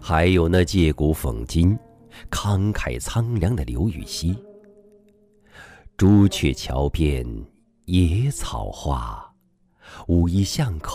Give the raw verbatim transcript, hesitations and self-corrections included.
还有那借古讽今、慷慨苍凉的刘禹锡。朱雀桥边野草花，乌衣巷口